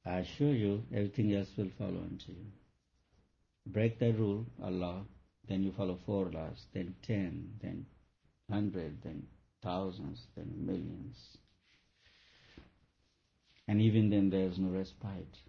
I assure you, everything else will follow into you. Break that rule, Allah, then you follow 4 laws, then 10, then 100, then thousands, then millions. And even then there is no respite.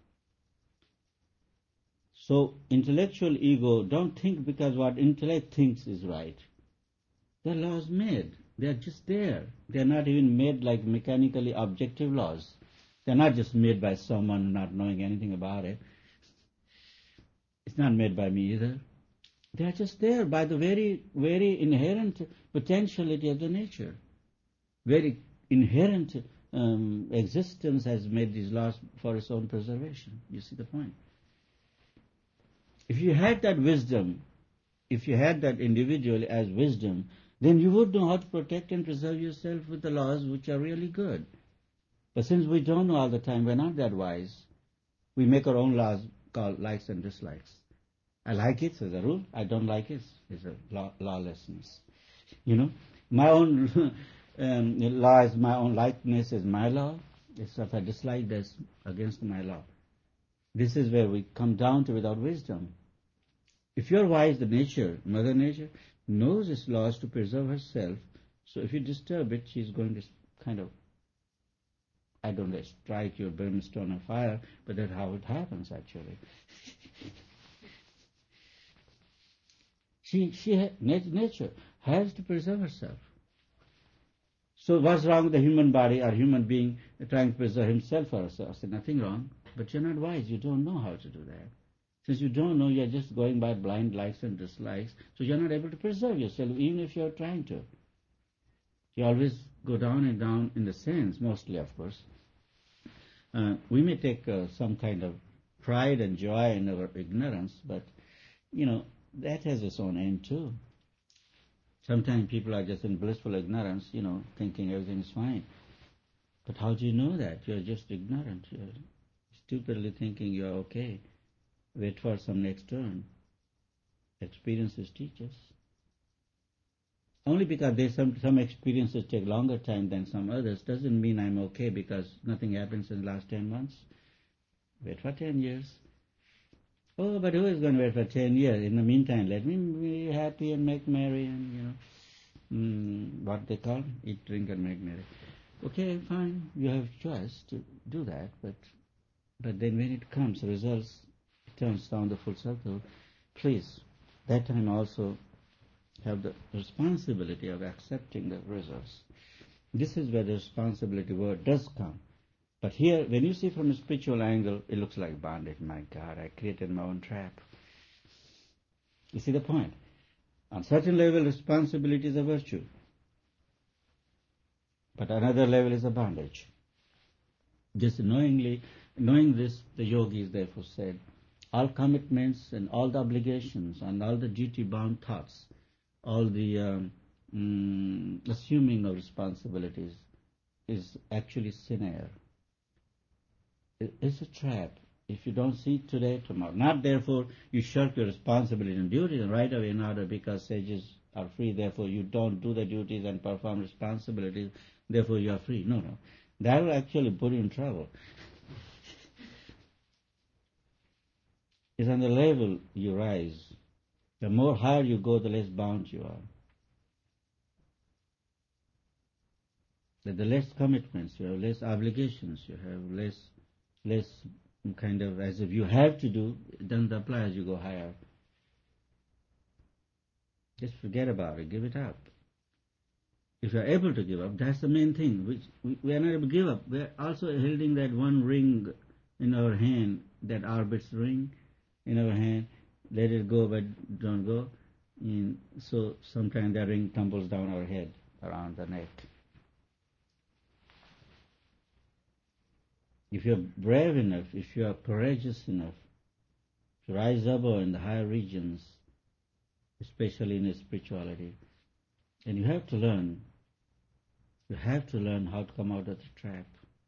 So intellectual ego, don't think because what intellect thinks is right. There are laws made. They are just there. They are not even made like mechanically objective laws. They are not just made by someone not knowing anything about it. It's not made by me either. They are just there by the very, very inherent potentiality of the nature. Very inherent existence has made these laws for its own preservation. You see the point? If you had that wisdom, if you had that individually as wisdom, then you would know how to protect and preserve yourself with the laws which are really good. But since we don't know all the time, we're not that wise, we make our own laws called likes and dislikes. I like it as a rule, I don't like it as a lawlessness. You know, my own law is my own likeness is my law. If I dislike this, against my law. This is where we come down to without wisdom. If you're wise, the nature, Mother Nature, knows its laws to preserve herself. So if you disturb it, she's going to kind of, I don't know, strike your brimstone of fire, but that's how it happens actually. Nature has to preserve herself. So what's wrong with the human body or human being trying to preserve himself or herself? I said, nothing wrong, but you're not wise. You don't know how to do that. Since you don't know, you're just going by blind likes and dislikes, so you're not able to preserve yourself, even if you're trying to. You always go down and down in the sands, mostly, of course. We may take some kind of pride and joy in our ignorance, but, that has its own end too. Sometimes people are just in blissful ignorance, thinking everything is fine. But how do you know that? You're just ignorant. You're stupidly thinking you're okay. Wait for some next turn. Experiences teach us. Only because some experiences take longer time than some others doesn't mean I'm okay because nothing happens in the last 10 months. Wait for 10 years. Oh, but who is going to wait for 10 years? In the meantime, let me be happy and make merry and, what they call, eat, drink and make merry. Okay, fine, you have choice to do that, but then when it comes, results, it turns down the full circle, please, that time also have the responsibility of accepting the results. This is where the responsibility word does come. But here, when you see from a spiritual angle, it looks like bondage. My God, I created my own trap. You see the point? On certain level, responsibility is a virtue. But another level is a bondage. Just knowing this, the yogis therefore said, all commitments and all the obligations and all the duty-bound thoughts, all the assuming of responsibilities is actually sinner. It's a trap. If you don't see it today, tomorrow. Not therefore you shirk your responsibility and duties and right away in order because sages are free, therefore you don't do the duties and perform responsibilities, therefore you are free. No. That will actually put you in trouble. It's on the level you rise. The more higher you go, the less bound you are. The less commitments you have, less obligations you have, less kind of as if you have to do, it doesn't apply as you go higher. Just forget about it, give it up. If you are able to give up, that's the main thing. We are not able to give up. We are also holding that one ring in our hand, that orbits ring in our hand. Let it go, but don't go. And so sometimes that ring tumbles down our head, around the neck. If you're brave enough, if you are courageous enough to rise above in the higher regions, especially in spirituality, then you have to learn how to come out of the trap.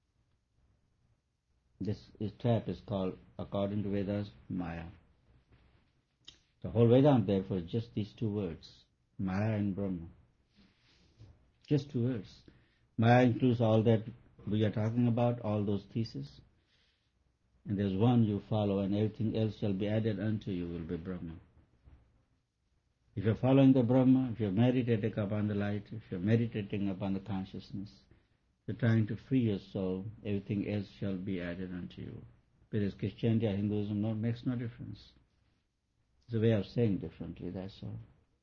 This trap is called, according to Vedas, Maya. The whole Vedanta, therefore, is just these two words, Maya and Brahma. Just two words. Maya includes all that we are talking about, all those theses. And there's one you follow, and everything else shall be added unto you will be Brahma. If you're following the Brahma, if you're meditating upon the light, if you're meditating upon the consciousness, you're trying to free your soul, everything else shall be added unto you. Whereas Christianity or Hinduism makes no difference. It's a way of saying differently, that's all.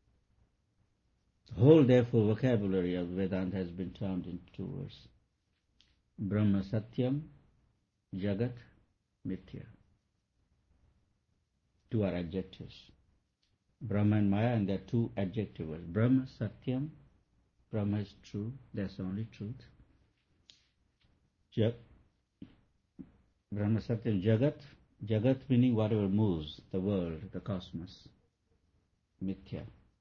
The whole, therefore, vocabulary of Vedanta has been termed into two words. Brahma Satyam, Jagat Mithya. Two are adjectives. Brahma and Maya, and there are two adjective words. Brahma Satyam, Brahma is true, that's the only truth. Brahma Satyam Jagat, Jagat meaning whatever moves, the world, the cosmos. Mithya,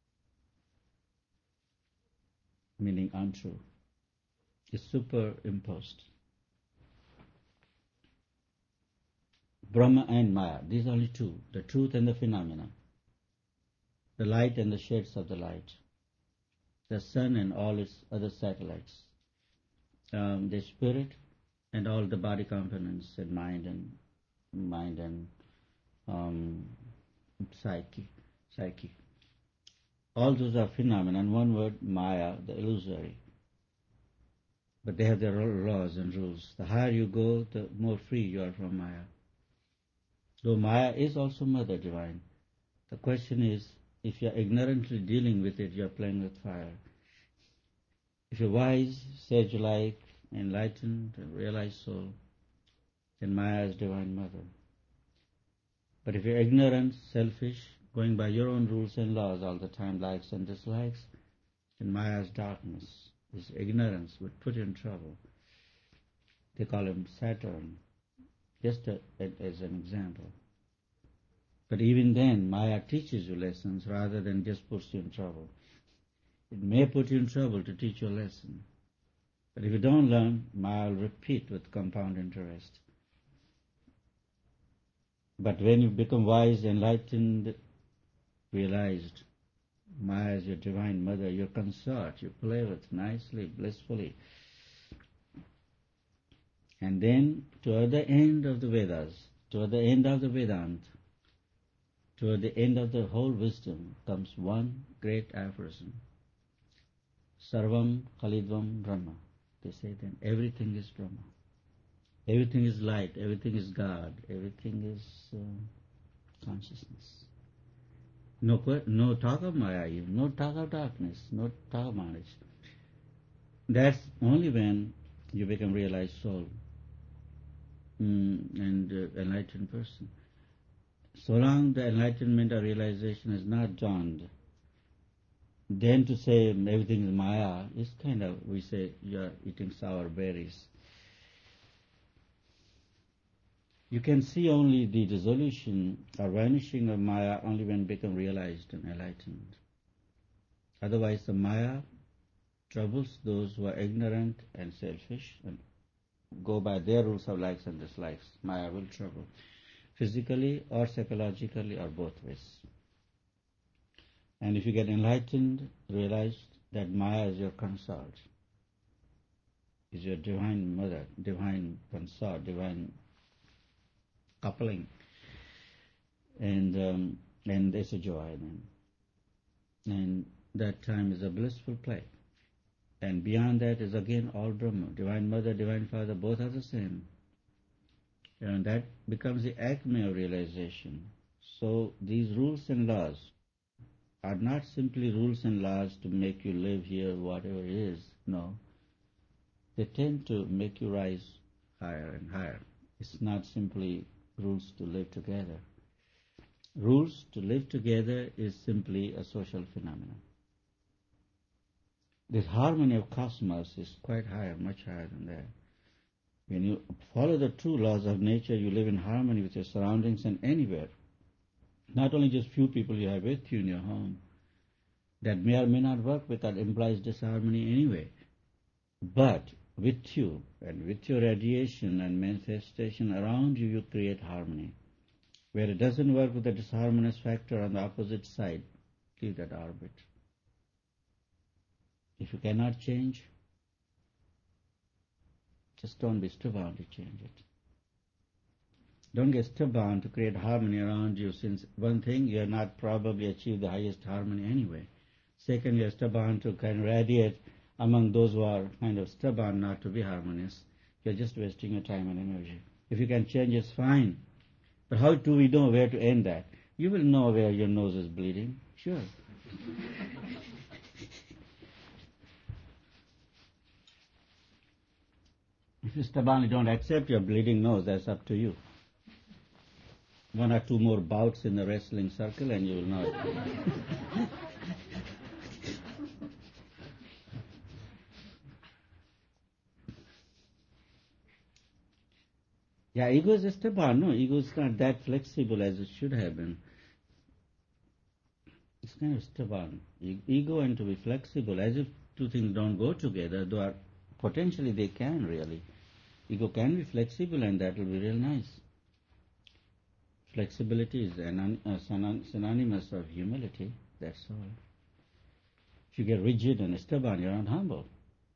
meaning untrue, is superimposed. Brahma and Maya, these are only two, the truth and the phenomena, the light and the shades of the light, the sun and all its other satellites, the spirit and all the body components, and mind and psyche. All those are phenomena, and one word, Maya, the illusory. But they have their laws and rules. The higher you go, the more free you are from Maya. Though Maya is also Mother Divine, the question is, if you are ignorantly dealing with it, you are playing with fire. If you're wise, sage-like, enlightened, and realized soul, then Maya is Divine Mother. But if you're ignorant, selfish, going by your own rules and laws all the time, likes and dislikes, then Maya's darkness, this ignorance, would put you in trouble. They call him Saturn, just as an example. But even then, Maya teaches you lessons rather than just puts you in trouble. It may put you in trouble to teach you a lesson. But if you don't learn, Maya will repeat with compound interest. But when you become wise, enlightened, realized, Maya is your Divine Mother, your consort, you play with nicely, blissfully. And then, toward the end of the Vedas, toward the end of the Vedanta, toward the end of the whole wisdom, comes one great aphorism. Sarvam Khalidvam Brahma. They say then, everything is Brahma. Everything is light, everything is God, everything is consciousness. No talk of Maya, no talk of darkness, no talk of knowledge. That's only when you become realized soul and enlightened person. So long the enlightenment or realization is not dawned, then to say everything is Maya is kind of, we say, you are eating sour berries. You can see only the dissolution or vanishing of Maya only when become realized and enlightened. Otherwise the Maya troubles those who are ignorant and selfish and go by their rules of likes and dislikes. Maya will trouble, physically or psychologically or both ways. And if you get enlightened, realize that Maya is your consort, is your Divine Mother, Divine consort, Divine coupling, and it's a joy then. And that time is a blissful play. And beyond that is again all Brahma, Divine Mother, Divine Father, both are the same. And that becomes the acme of realization. So these rules and laws are not simply rules and laws to make you live here, whatever it is. No. They tend to make you rise higher and higher. It's not simply rules to live together. Rules to live together is simply a social phenomenon. The harmony of cosmos is quite higher, much higher than that. When you follow the true laws of nature, you live in harmony with your surroundings and anywhere. Not only just few people you have with you in your home. That may or may not work because it implies disharmony anyway. But with you and with your radiation and manifestation around you, you create harmony. Where it doesn't work with the disharmonious factor on the opposite side, leave that orbit. If you cannot change, just don't be stubborn to change it. Don't get stubborn to create harmony around you, since one thing, you have not probably achieved the highest harmony anyway. Second, you are stubborn to kind of radiate among those who are kind of stubborn not to be harmonious. You are just wasting your time and energy. If you can change, it's fine. But how do we know where to end that? You will know where your nose is bleeding, sure. If you stubbornly don't accept your bleeding nose, that's up to you. One or two more bouts in the wrestling circle and you will know it. Yeah, ego is stubborn. No, ego is not that flexible as it should have been. It's kind of stubborn. Ego and to be flexible, as if two things don't go together, though are, potentially they can really. Ego can be flexible and that will be real nice. Flexibility is synonymous of humility, that's all. If you get rigid and stubborn, you're not humble.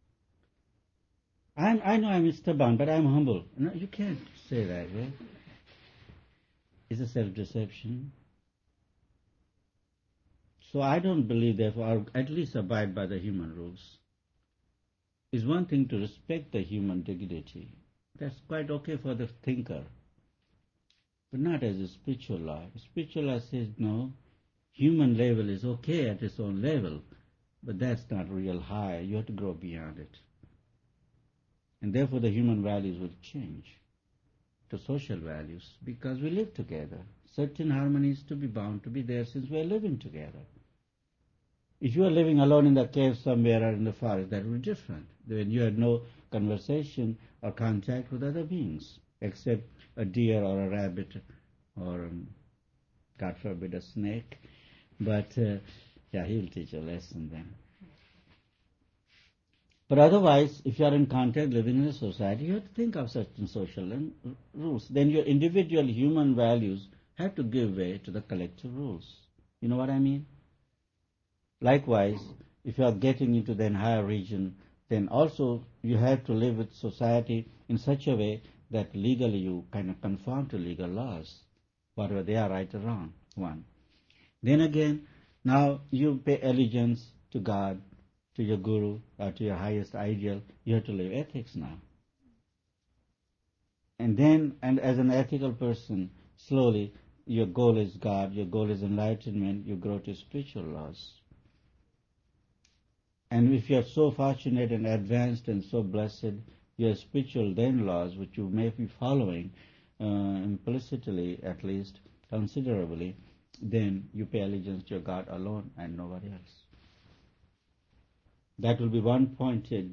I know I'm stubborn, but I'm humble. No, you can't say that, right? It's a self-deception. So I don't believe, therefore, I'll at least abide by the human rules. It's one thing to respect the human dignity. That's quite okay for the thinker. But not as a spiritual law. Spiritual law says, no, human level is okay at its own level, but that's not real high. You have to grow beyond it. And therefore the human values will change to social values because we live together. Certain harmonies to be bound to be there since we are living together. If you are living alone in the cave somewhere or in the forest, that would be different. Then you had no conversation or contact with other beings, except a deer or a rabbit or, God forbid, a snake. But, yeah, he will teach a lesson then. But otherwise, if you are in contact, living in a society, you have to think of certain social rules. Then your individual human values have to give way to the collective rules. You know what I mean? Likewise, if you are getting into the higher region, then also you have to live with society in such a way that legally you kind of conform to legal laws, whether they are right or wrong, one. Then again, now you pay allegiance to God, to your guru, or to your highest ideal. You have to live ethics now. And then, and as an ethical person, slowly, your goal is God, your goal is enlightenment, you grow to spiritual laws. And if you are so fortunate and advanced and so blessed, your spiritual then laws, which you may be following implicitly, at least, considerably, then you pay allegiance to your God alone and nobody else. That will be one-pointed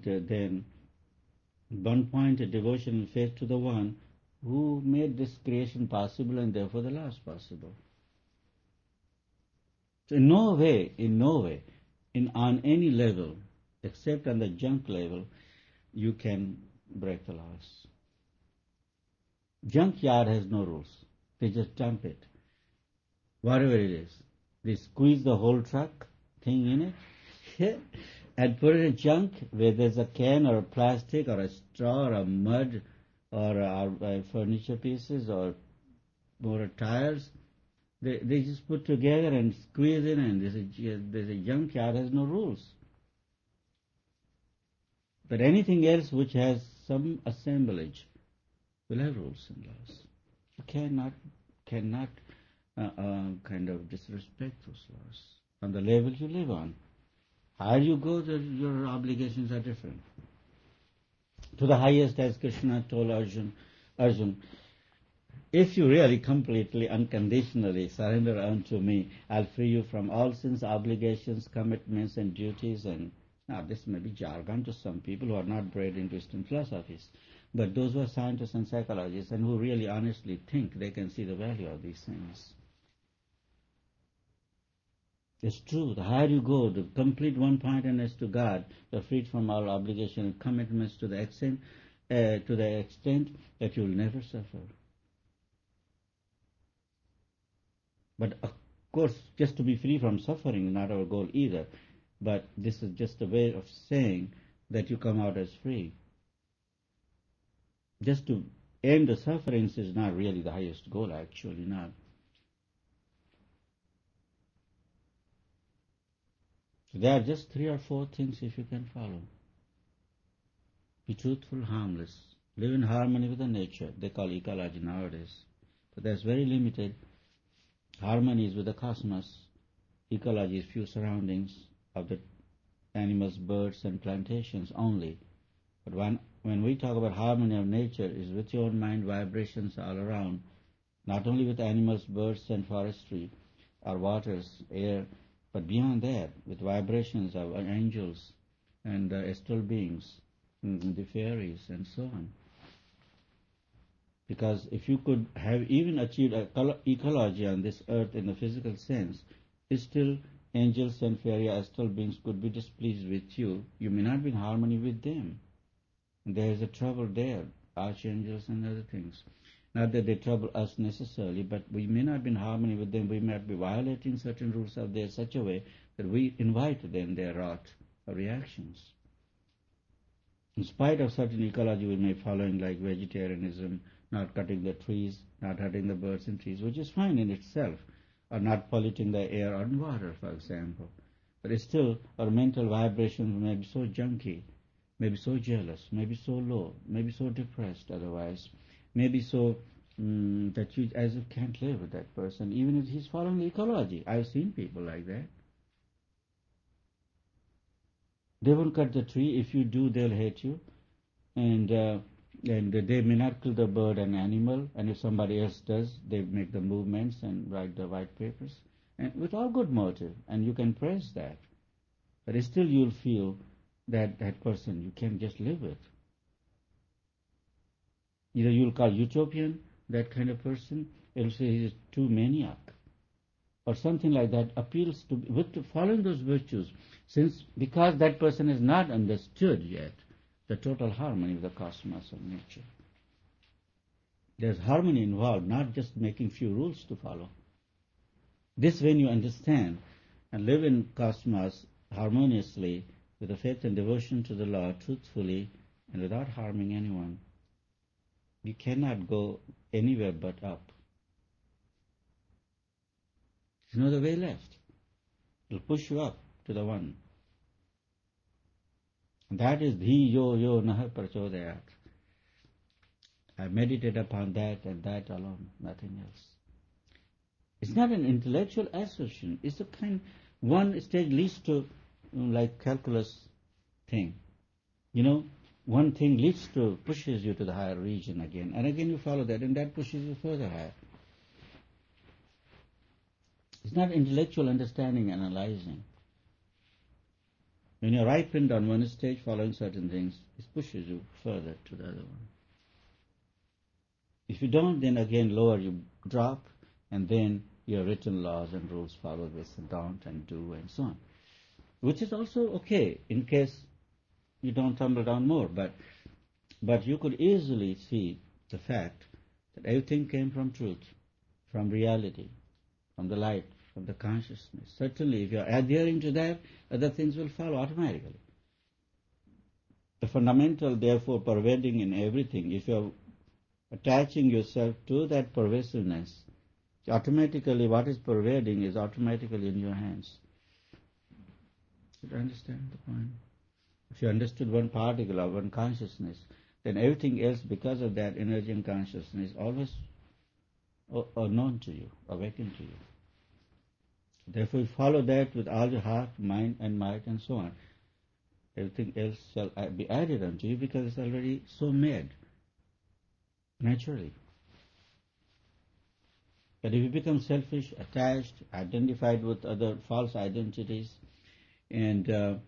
devotion and faith to the one who made this creation possible and therefore the laws possible. So in no way, on any level, except on the junk level, you can break the laws. Junkyard has no rules. They just dump it. Whatever it is. They squeeze the whole truck thing in it and put it in junk where there's a can or a plastic or a straw or a mud or furniture pieces or more tires. They just put together and squeeze it, and there's a junkyard has no rules. But anything else which has some assemblage will have rules and laws. You cannot kind of disrespect those laws on the level you live on. Higher you go, your obligations are different. To the highest, as Krishna told Arjun, if you really completely, unconditionally surrender unto me, I'll free you from all sins, obligations, commitments, and duties. And now this may be jargon to some people who are not bred in Eastern philosophies. But those who are scientists and psychologists and who really honestly think, they can see the value of these things. It's true. The higher you go, the complete one-pointedness to God, you're freed from all obligation and commitments to the extent that you will never suffer. But of course, just to be free from suffering is not our goal either. But this is just a way of saying that you come out as free. Just to end the sufferings is not really the highest goal, actually not. So there are just 3 or 4 things if you can follow. Be truthful, harmless. Live in harmony with the nature. They call ecology nowadays. But that's very limited. Harmony is with the cosmos. Ecology is few surroundings of the animals, birds, and plantations only. But when we talk about harmony of nature, is with your own mind, vibrations all around, not only with animals, birds, and forestry, or waters, air, but beyond that, with vibrations of angels and astral beings, the fairies, and so on. Because if you could have even achieved ecology on this earth in the physical sense, still angels and fairy astral beings could be displeased with you. You may not be in harmony with them. There is a trouble there, archangels and other things. Not that they trouble us necessarily, but we may not be in harmony with them. We might be violating certain rules of theirs such a way that we invite them their wrath or reactions. In spite of certain ecology we may following, like vegetarianism, not cutting the trees, not hurting the birds and trees, which is fine in itself, or not polluting the air or water, for example. But still, our mental vibrations may be so junky, may be so jealous, may be so low, may be so depressed otherwise, may be so that you as if can't live with that person, even if he's following the ecology. I've seen people like that. They won't cut the tree. If you do, they'll hate you. And they may not kill the bird and animal, and if somebody else does, they make the movements and write the white papers, and with all good motive, and you can praise that. But still you'll feel that that person you can't just live with. Either you'll call utopian, that kind of person, it'll say he's too maniac, or something like that appeals to, with following those virtues, because that person has not understood yet the total harmony of the cosmos of nature. There's harmony involved, not just making few rules to follow. This, when you understand and live in cosmos harmoniously, with a faith and devotion to the Lord, truthfully, and without harming anyone, you cannot go anywhere but up. There's no other way left. It'll push you up to the one. And that is dhi yo yo naha prachodayat. I meditate upon that and that alone, nothing else. It's not an intellectual assertion. It's a kind, one stage leads to, like calculus thing. One thing leads to, pushes you to the higher region again, and again you follow that, and that pushes you further higher. It's not intellectual understanding, analyzing. When you're ripened on one stage, following certain things, it pushes you further to the other one. If you don't, then again lower you drop, and then your written laws and rules, follow this and don't and do and so on. Which is also okay in case you don't tumble down more, but you could easily see the fact that everything came from truth, from reality, from the light, from the consciousness. Certainly, if you are adhering to that, other things will follow automatically. The fundamental, therefore, pervading in everything, if you are attaching yourself to that pervasiveness, automatically what is pervading is automatically in your hands. Did you understand the point? If you understood one particle of one consciousness, then everything else, because of that energy and consciousness, is always known to you, awakened to you. Therefore, you follow that with all your heart, mind, and might, and so on. Everything else shall be added unto you because it's already so made, naturally. But if you become selfish, attached, identified with other false identities, and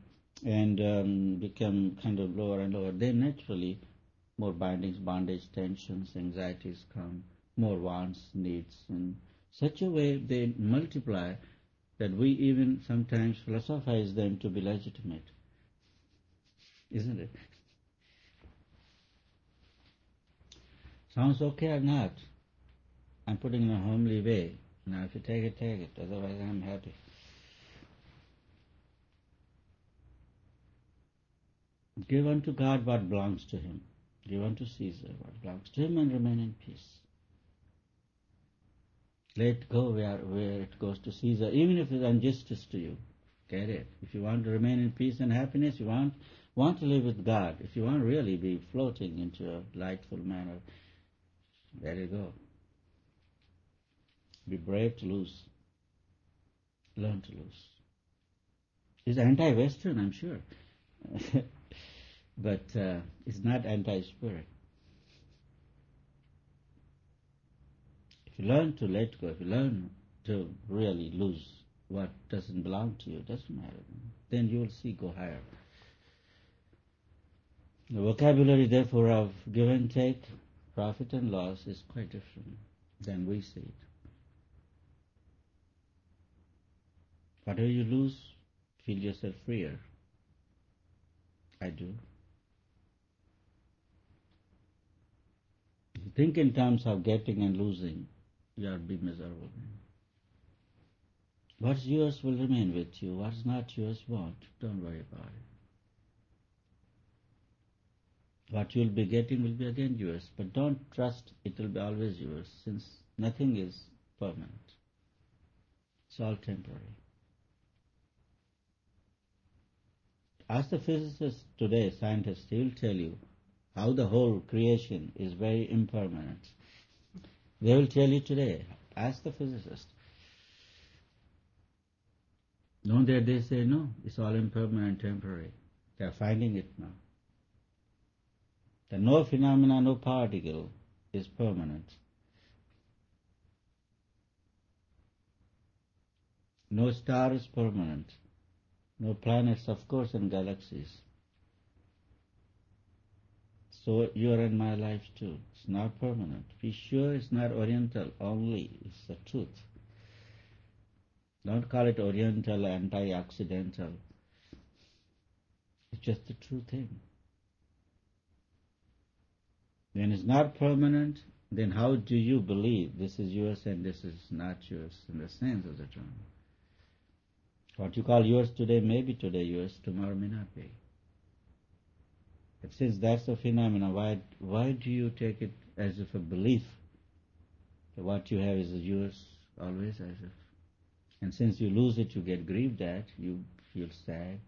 become kind of lower and lower, then naturally more bondage, tensions, anxieties come, more wants, needs, in such a way they multiply that we even sometimes philosophize them to be legitimate. Isn't it? Sounds okay or not? I'm putting in a homely way. Now if you take it, take it. Otherwise I'm happy. Give unto God what belongs to Him. Give unto Caesar what belongs to him and remain in peace. Let go where it goes to Caesar, even if it's injustice to you. Get it. If you want to remain in peace and happiness, you want to live with God, if you want to really be floating into a delightful manner, let it go. Be brave to lose. Learn to lose. It's anti-Western, I'm sure. But it's not anti-spirit. If you learn to let go, if you learn to really lose what doesn't belong to you, it doesn't matter. Then you will see go higher. The vocabulary, therefore, of give and take, profit and loss is quite different than we see it. Whatever you lose, feel yourself freer. I do. If you think in terms of getting and losing, you will be miserable. What's yours will remain with you. What's not yours won't. Don't worry about it. What you'll be getting will be again yours, but don't trust it will be always yours, since nothing is permanent. It's all temporary. Ask the physicists today, scientists, they will tell you how the whole creation is very impermanent. They will tell you today. Ask the physicists. No, they say no, it's all impermanent, temporary. They are finding it now. That no phenomena, no particle is permanent. No star is permanent. No planets, of course, and galaxies. So your and my life too. It's not permanent. Be sure it's not Oriental only. It's the truth. Don't call it Oriental, anti-Occidental. It's just the true thing. When it's not permanent, then how do you believe this is yours and this is not yours in the sense of the term? What you call yours today may be today yours, tomorrow may not be. But since that's a phenomenon, why do you take it as if a belief that what you have is yours always as if? And since you lose it, you get grieved at, you feel sad.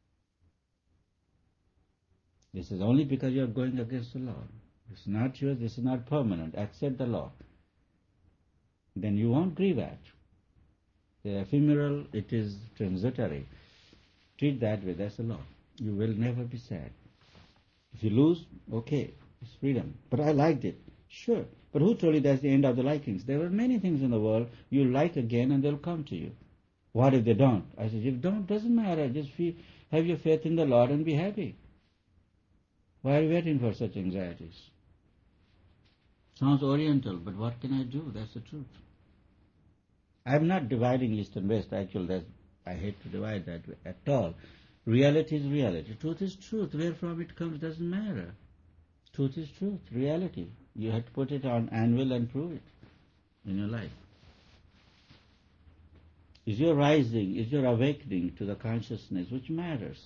This is only because you are going against the law. It's not yours, this is not permanent. Accept the law. Then you won't grieve at. The ephemeral, it is transitory. Treat that way, that's the law. You will never be sad. If you lose, okay, it's freedom. But I liked it. Sure. But who told you that's the end of the likings? There are many things in the world you'll like again and they'll come to you. What if they don't? I said, if they don't, doesn't matter. Just have your faith in the Lord and be happy. Why are you waiting for such anxieties? Sounds Oriental, but what can I do? That's the truth. I'm not dividing East and West. Actually, I hate to divide that way at all. Reality is reality. Truth is truth. Where from it comes doesn't matter. Truth is truth, reality. You have to put it on anvil and prove it in your life. Is your rising, is your awakening to the consciousness which matters?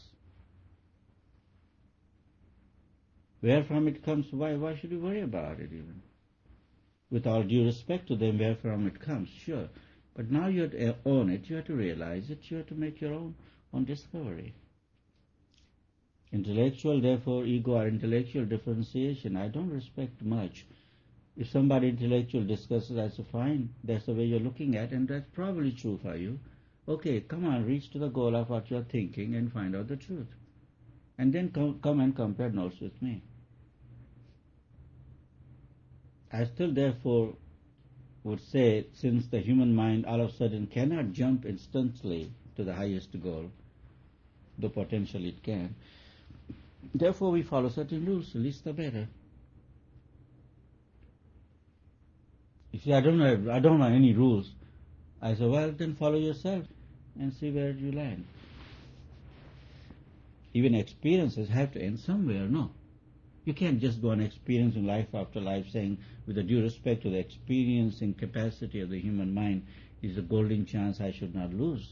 Where from it comes, why should you worry about it even? With all due respect to them, where from it comes, sure. But now you have to own it, you have to realize it, you have to make your own discovery. Intellectual, therefore, ego or intellectual differentiation, I don't respect much. If somebody intellectual discusses, I say, fine, that's the way you're looking at, and that's probably true for you. Okay, come on, reach to the goal of what you're thinking and find out the truth. And then come and compare notes with me. I still, therefore, would say, since the human mind all of a sudden cannot jump instantly to the highest goal, though potentially it can, therefore we follow certain rules, the least the better. If you say, I don't know any rules, I say, well, then follow yourself and see where you land. Even experiences have to end somewhere, no? You can't just go on experiencing life after life saying, with the due respect to the experiencing capacity of the human mind, is a golden chance I should not lose.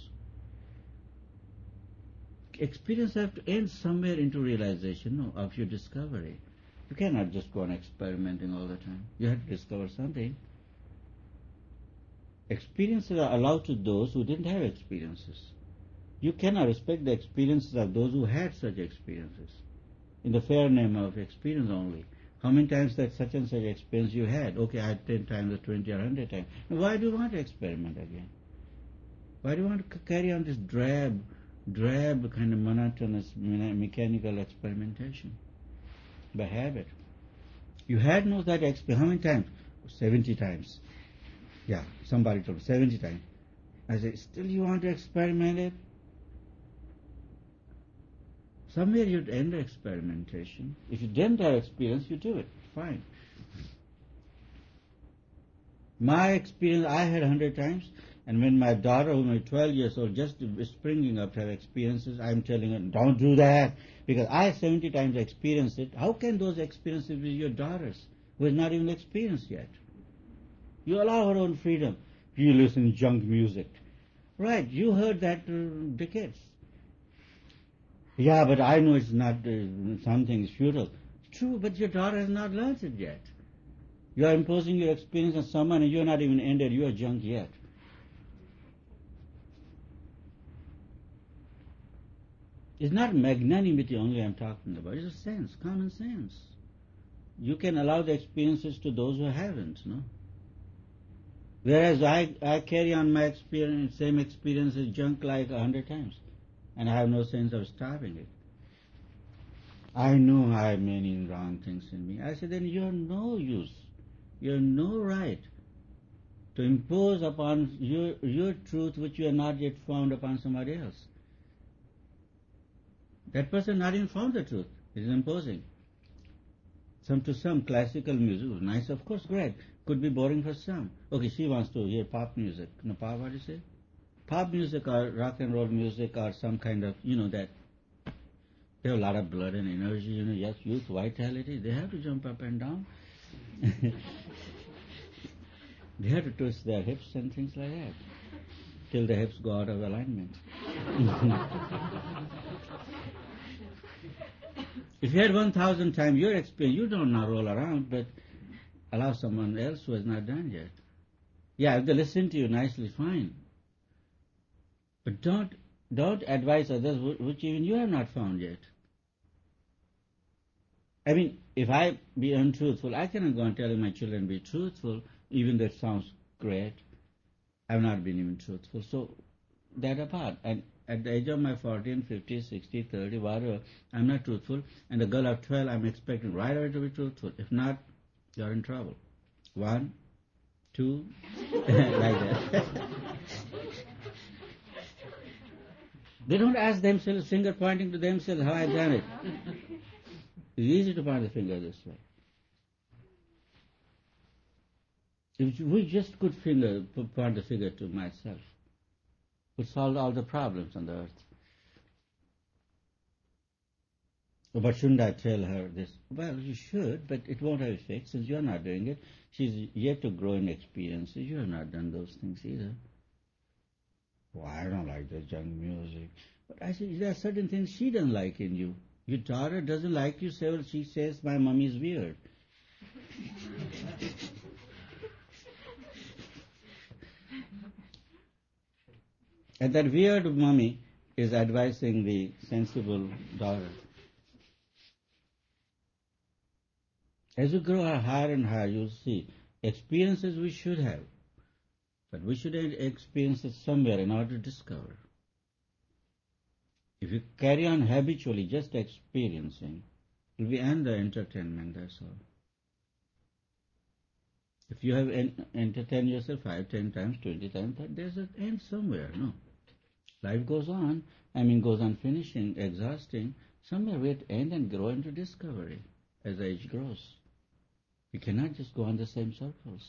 Experience have to end somewhere into realization, no, of your discovery. You cannot just go on experimenting all the time. You have to discover something. Experiences are allowed to those who didn't have experiences. You cannot respect the experiences of those who had such experiences. In the fair name of experience only. How many times that such and such experience you had? Okay, I had 10 times or 20 or 100 times. Now, why do you want to experiment again? Why do you want to carry on this drab kind of monotonous mechanical experimentation? By habit. You had no that experience. How many times? 70 times. Yeah, somebody told me 70 times. I said, still you want to experiment it? Somewhere you'd end the experimentation. If you didn't have experience, you do it. Fine. My experience, I had 100 times, and when my daughter, who was 12 years old, just springing up to have experiences, I'm telling her, don't do that, because I 70 times experienced it. How can those experiences be your daughter's, who is not even experienced yet? You allow her own freedom. You listen to junk music. Right, you heard that decades. Yeah, but I know it's not, something is futile. True, but your daughter has not learned it yet. You are imposing your experience on someone and you are not even ended, you are junk yet. It's not magnanimity only I'm talking about, it's a sense, common sense. You can allow the experiences to those who haven't, no? Whereas I carry on my experience, same experience as junk like 100 times. And I have no sense of stopping it. I know I have many wrong things in me. I said, then you have no use. You have no right to impose upon your truth which you have not yet found upon somebody else. That person not even found the truth. It is imposing. To some classical music was nice, of course, great. Could be boring for some. Okay, she wants to hear pop music. No, pop, what do you say? Pop music or rock and roll music or some kind of, that they have a lot of blood and energy, yes, youth, vitality, they have to jump up and down. They have to twist their hips and things like that, till the hips go out of alignment. If you had 1,000 times your experience, you don't now roll around, but allow someone else who has not done yet. Yeah, if they listen to you nicely, fine. But don't advise others which even you have not found yet. I mean, if I be untruthful, I cannot go and tell my children be truthful, even though it sounds great. I've not been even truthful. So, that apart. And at the age of my 40, 50, 60, 30, whatever, I'm not truthful. And the girl of 12, I'm expecting right away to be truthful. If not, you're in trouble. 1, 2, like that. They don't ask themselves, finger pointing to themselves, how I've done it. It's easy to point the finger this way. If we just could point the finger to myself, would solve all the problems on the earth. But shouldn't I tell her this? Well, you should, but it won't have effect since you're not doing it. She's yet to grow in experiences. You have not done those things either. Well, I don't like the junk music. But I said, there are certain things she doesn't like in you. Your daughter doesn't like you, so she says, my mummy is weird. And that weird mummy is advising the sensible daughter. As you grow higher and higher, you'll see experiences we should have, but we should experience it somewhere in order to discover. If you carry on habitually just experiencing, it will end the entertainment, that's all. If you have entertained yourself 5, 10 times, 20 times, there's an end somewhere, no? Life goes on, goes on finishing, exhausting. Somewhere we have to end and grow into discovery as age grows. We cannot just go on the same circles.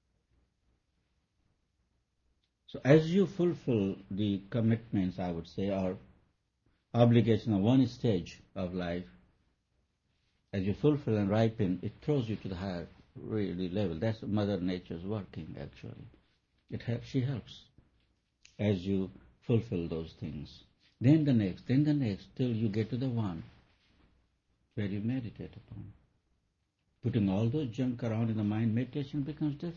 So as you fulfill the commitments, I would say, or obligation of one stage of life, as you fulfill and ripen, it throws you to the higher really level. That's Mother Nature's working, actually. She helps as you fulfill those things. Then the next, till you get to the one where you meditate upon. Putting all those junk around in the mind, meditation becomes difficult.